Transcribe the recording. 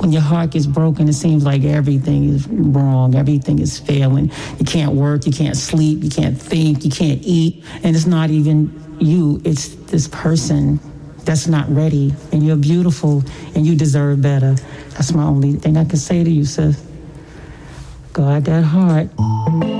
When your heart gets broken, it seems like everything is wrong, everything is failing. You can't work, you can't sleep, you can't think, you can't eat, and it's not even you, it's this person that's not ready, and you're beautiful, and you deserve better. That's my only thing I can say to you, sis. Guard that heart.